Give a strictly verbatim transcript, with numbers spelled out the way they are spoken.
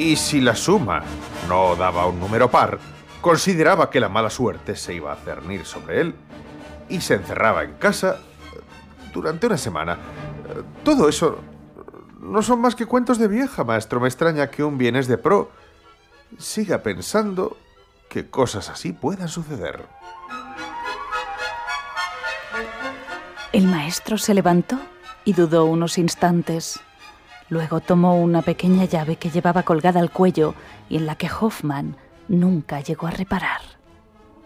Y si la suma no daba un número par, consideraba que la mala suerte se iba a cernir sobre él y se encerraba en casa durante una semana. Todo eso no son más que cuentos de vieja, maestro. Me extraña que un bienes de pro siga pensando que cosas así puedan suceder. El maestro se levantó y dudó unos instantes. Luego tomó una pequeña llave que llevaba colgada al cuello y en la que Hoffmann nunca llegó a reparar.